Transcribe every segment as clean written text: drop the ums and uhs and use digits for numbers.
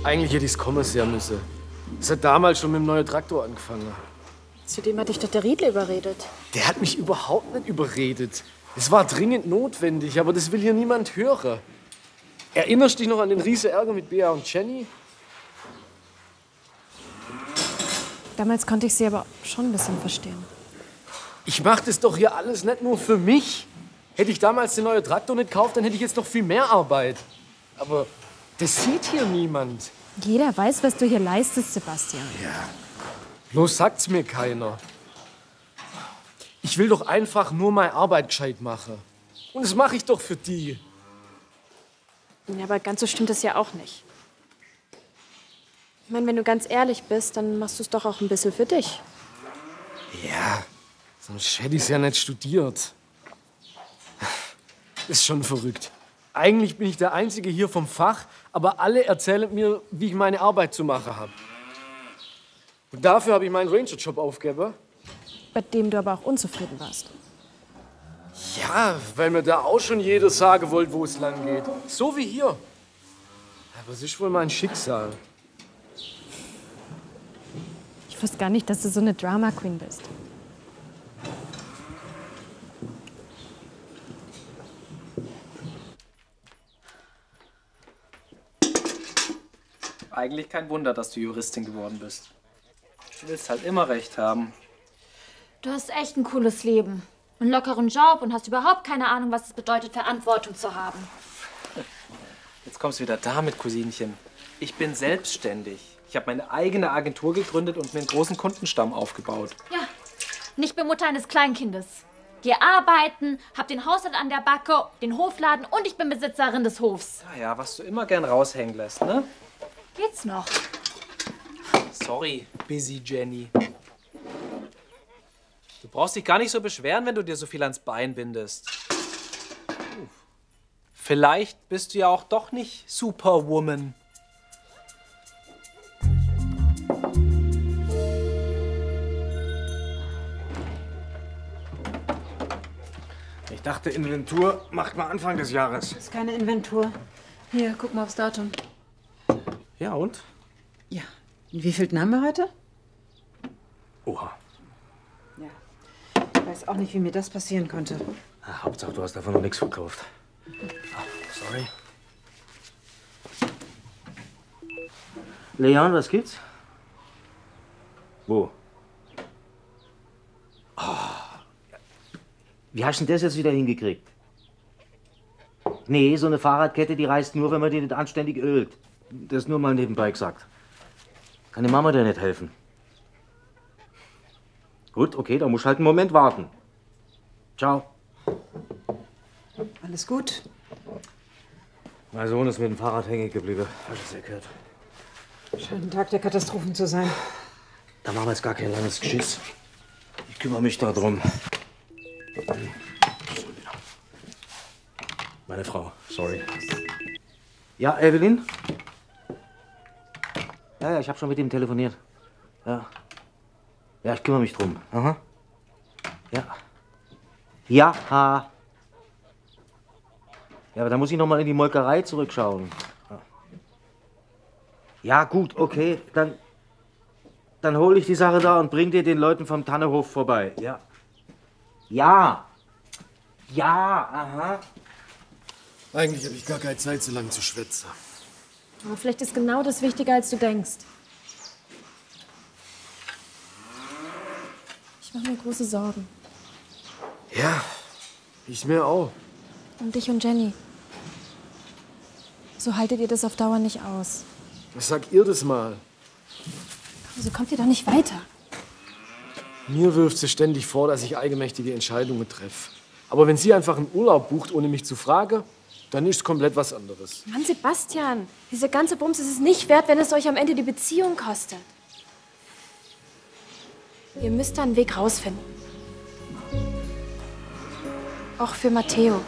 Eigentlich hätte ich es kommen sehen müssen. Es hat damals schon mit dem neuen Traktor angefangen. Zudem hat dich doch der Riedle überredet. Der hat mich überhaupt nicht überredet. Es war dringend notwendig, aber das will hier niemand hören. Erinnerst du dich noch an den riesen Ärger mit Bea und Jenny? Damals konnte ich sie aber schon ein bisschen verstehen. Ich mach das doch hier alles nicht nur für mich. Hätte ich damals den neuen Traktor nicht gekauft, dann hätte ich jetzt noch viel mehr Arbeit. Aber das sieht hier niemand. Jeder weiß, was du hier leistest, Sebastian. Ja, bloß sagt's mir keiner. Ich will doch einfach nur meine Arbeit gescheit machen. Und das mache ich doch für die. Ja, aber ganz so stimmt das ja auch nicht. Ich meine, wenn du ganz ehrlich bist, dann machst du es doch auch ein bisschen für dich. Ja, sonst hätte ich's ja nicht studiert. Ist schon verrückt. Eigentlich bin ich der Einzige hier vom Fach, aber alle erzählen mir, wie ich meine Arbeit zu machen habe. Und dafür habe ich meinen Ranger-Job aufgegeben. Bei dem du aber auch unzufrieden warst. Ja, weil mir da auch schon jeder sagen wollte, wo es lang geht. So wie hier. Aber es ist wohl mein Schicksal. Ich wusste gar nicht, dass du so eine Drama Queen bist. Eigentlich kein Wunder, dass du Juristin geworden bist. Du willst halt immer recht haben. Du hast echt ein cooles Leben. Einen lockeren Job und hast überhaupt keine Ahnung, was es bedeutet, Verantwortung zu haben. Jetzt kommst du wieder damit, Cousinchen. Ich bin selbstständig. Ich habe meine eigene Agentur gegründet und mir einen großen Kundenstamm aufgebaut. Ja, und ich bin Mutter eines Kleinkindes. Gehe arbeiten, hab den Haushalt an der Backe, den Hofladen und ich bin Besitzerin des Hofs. Ja, was du immer gern raushängen lässt, ne? Geht's noch? Sorry, Busy Jenny. Du brauchst dich gar nicht so beschweren, wenn du dir so viel ans Bein bindest. Vielleicht bist du ja auch doch nicht Superwoman. Ich dachte, Inventur macht man Anfang des Jahres. Das ist keine Inventur. Hier, guck mal aufs Datum. Ja, und? Ja. Und wie viel haben wir heute? Oha. Ja. Ich weiß auch nicht, wie mir das passieren konnte. Hauptsache, du hast davon noch nichts verkauft. Sorry. Leon, was gibt's? Wo? Wie hast du denn das jetzt wieder hingekriegt? Nee, so eine Fahrradkette, die reißt nur, wenn man die nicht anständig ölt. Das ist nur mal nebenbei gesagt. Kann die Mama dir nicht helfen? Gut, okay, dann musst du halt einen Moment warten. Ciao. Alles gut? Mein Sohn ist mit dem Fahrrad hängen geblieben. Hast du das ja gehört? Scheint ein Tag der Katastrophen zu sein. Da machen wir jetzt gar kein langes Geschiss. Ich kümmere mich darum. Meine Frau, sorry. Ja, Evelyn? Ja, ich habe schon mit ihm telefoniert. Ja. Ja, ich kümmere mich drum. Aha. Ja. Ja. Ja, aber da muss ich noch mal in die Molkerei zurückschauen. Ja, gut, okay. Dann hole ich die Sache da und bring dir den Leuten vom Tannehof vorbei. Ja. Ja. Ja, aha. Eigentlich habe ich gar keine Zeit, so lange zu schwätzen. Aber vielleicht ist genau das wichtiger, als du denkst. Ich mache mir große Sorgen. Ja, ich mir auch. Um dich und Jenny. So haltet ihr das auf Dauer nicht aus. Was sagt ihr das mal? So kommt ihr doch nicht weiter. Mir wirft sie ständig vor, dass ich eigenmächtige Entscheidungen treffe. Aber wenn sie einfach einen Urlaub bucht, ohne mich zu fragen, dann ist es komplett was anderes. Mann, Sebastian, diese ganze Bums ist es nicht wert, wenn es euch am Ende die Beziehung kostet. Ihr müsst da einen Weg rausfinden. Auch für Matteo.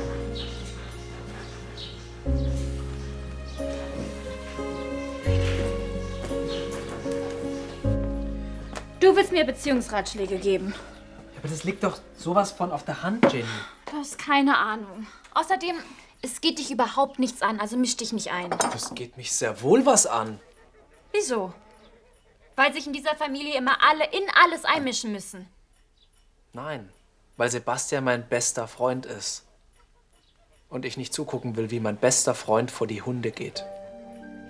Du willst mir Beziehungsratschläge geben. Aber das liegt doch sowas von auf der Hand, Jenny. Du hast keine Ahnung. Außerdem Es geht dich überhaupt nichts an, also misch dich nicht ein. Das geht mich sehr wohl was an. Wieso? Weil sich in dieser Familie immer alle in alles einmischen müssen. Nein, weil Sebastian mein bester Freund ist. Und ich nicht zugucken will, wie mein bester Freund vor die Hunde geht.